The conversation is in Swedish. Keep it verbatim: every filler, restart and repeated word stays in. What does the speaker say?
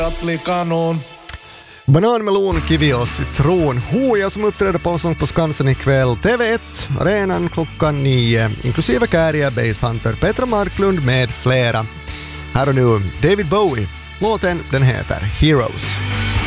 Att bli kanon. Banan, melon, kiwi och citron. Hoja som uppträder på Sång på Skansen ikväll. T V ett, arenan klockan nio. Inklusive Kärja, Basshunter, Petra Marklund med flera. Här och nu David Bowie. Låten den heter Heroes.